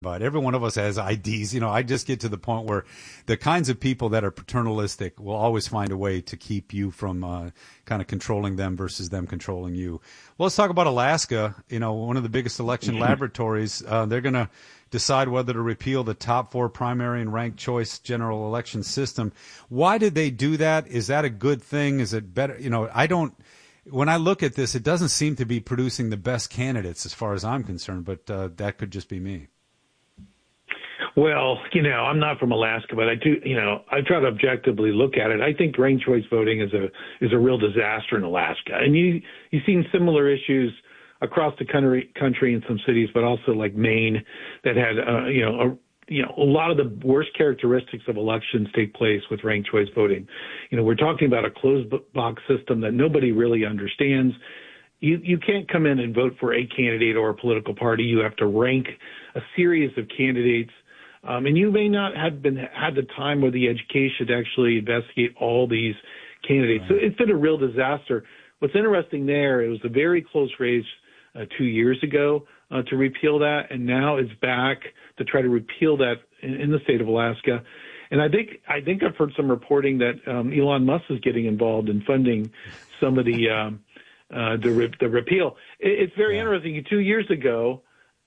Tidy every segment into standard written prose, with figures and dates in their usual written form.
But every one of us has IDs. I just get to the point where the kinds of people that are paternalistic will always find a way to keep you from kind of controlling them versus them controlling you. Well, let's talk about Alaska. One of the biggest election laboratories. They're going to decide whether to repeal the top 4 primary and ranked choice general election system. Why did they do that? Is that a good thing? Is it better? When I look at this, it doesn't seem to be producing the best candidates as far as I'm concerned, but that could just be me. Well, I'm not from Alaska, but I do, I try to objectively look at it. I think ranked choice voting is a real disaster in Alaska. And you've seen similar issues across the country in some cities, but also like Maine that had, a lot of the worst characteristics of elections take place with ranked choice voting. We're talking about a closed box system that nobody really understands. You can't come in and vote for a candidate or a political party. You have to rank a series of candidates. And you may not have had the time or the education to actually investigate all these candidates. Right. So it's been a real disaster. What's interesting there, it was a very close race 2 years ago to repeal that, and now it's back to try to repeal that in the state of Alaska. And I think I've heard some reporting that Elon Musk is getting involved in funding some of the repeal. It's very interesting. 2 years ago,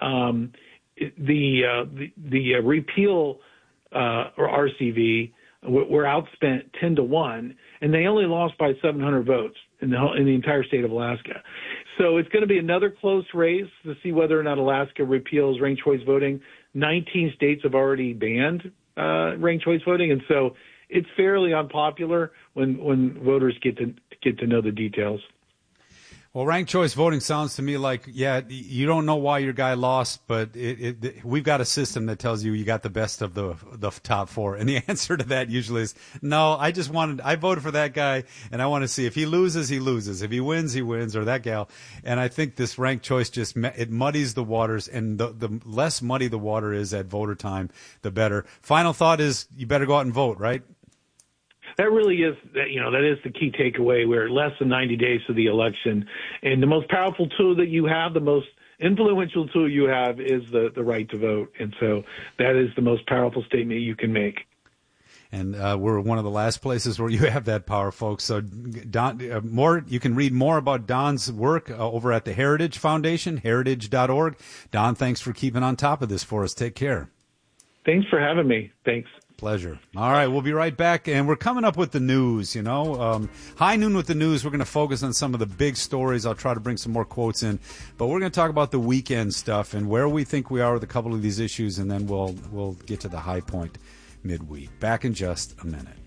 the repeal or RCV were outspent 10-1, and they only lost by 700 votes in the entire state of Alaska. So it's going to be another close race to see whether or not Alaska repeals ranked choice voting. 19 states have already banned ranked choice voting, and so it's fairly unpopular when voters get to know the details. Well, ranked choice voting sounds to me like, you don't know why your guy lost, but we've got a system that tells you got the best of the top 4. And the answer to that usually is, no, I voted for that guy, and I want to see if he loses, he loses. If he wins, or that gal. And I think this ranked choice it muddies the waters, and the less muddy the water is at voter time, the better. Final thought is you better go out and vote, right? That really is, that is the key takeaway. We're less than 90 days to the election. And the most powerful tool that you have, the most influential tool you have is the right to vote. And so that is the most powerful statement you can make. And we're one of the last places where you have that power, folks. So Don, you can read more about Don's work over at the Heritage Foundation, heritage.org. Don, thanks for keeping on top of this for us. Take care. Thanks for having me. Thanks. Pleasure. All right, we'll be right back, and we're coming up with the news, High noon with the news. We're going to focus on some of the big stories. I'll try to bring some more quotes in, but we're going to talk about the weekend stuff and where we think we are with a couple of these issues, and then we'll get to the high point midweek. Back in just a minute.